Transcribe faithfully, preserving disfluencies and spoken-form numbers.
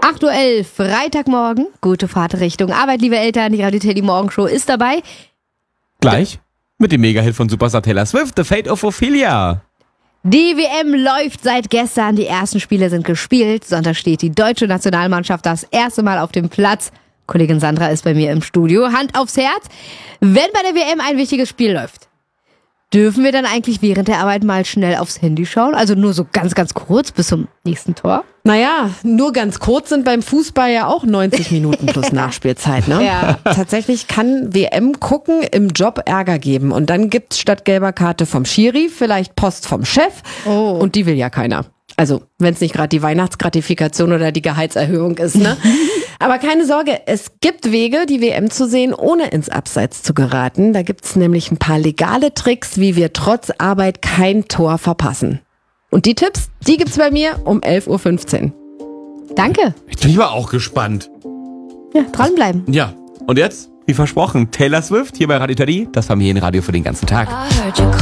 acht Uhr elf, Freitagmorgen, gute Fahrt Richtung Arbeit, liebe Eltern, die Radio Teddy Morgenshow ist dabei. Gleich mit dem Mega-Hit von Superstar Taylor Swift, The Fate of Ophelia. Die W M läuft seit gestern, die ersten Spiele sind gespielt. Sonntag steht die deutsche Nationalmannschaft das erste Mal auf dem Platz. Kollegin Sandra ist bei mir im Studio. Hand aufs Herz, wenn bei der W M ein wichtiges Spiel läuft, dürfen wir dann eigentlich während der Arbeit mal schnell aufs Handy schauen? Also nur so ganz, ganz kurz bis zum nächsten Tor? Naja, nur ganz kurz sind beim Fußball ja auch neunzig Minuten plus Nachspielzeit, ne? Ja. Tatsächlich kann W M gucken im Job Ärger geben. Und dann gibt's statt gelber Karte vom Schiri vielleicht Post vom Chef. Oh. Und die will ja keiner. Also, wenn es nicht gerade die Weihnachtsgratifikation oder die Gehaltserhöhung ist, ne? Aber keine Sorge, es gibt Wege, die W M zu sehen, ohne ins Abseits zu geraten. Da gibt's nämlich ein paar legale Tricks, wie wir trotz Arbeit kein Tor verpassen. Und die Tipps, die gibt's bei mir um elf Uhr fünfzehn. Danke. Jetzt bin ich aber auch gespannt. Ja, dranbleiben. Ja, und jetzt, wie versprochen, Taylor Swift hier bei Radio Teddy, das Familienradio für den ganzen Tag. I heard you